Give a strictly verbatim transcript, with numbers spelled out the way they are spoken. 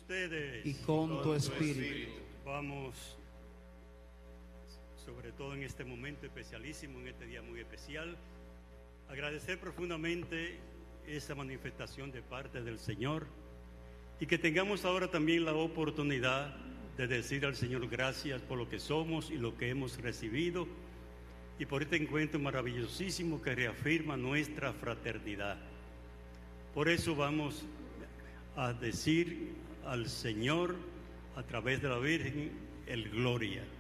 ustedes. y con tu espíritu. Vamos, sobre todo en este momento especialísimo, en este día muy especial, agradecer profundamente esa manifestación de parte del Señor y que tengamos ahora también la oportunidad de decir al Señor gracias por lo que somos y lo que hemos recibido y por este encuentro maravillosísimo que reafirma nuestra fraternidad. Por eso vamos a decir al Señor a través de la Virgen el Gloria.